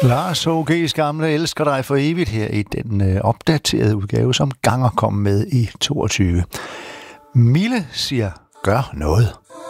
Lars H.G.'s gamle elsker dig for evigt her i den opdaterede udgave, som Ganger kom med i 22. Mille siger, gør noget.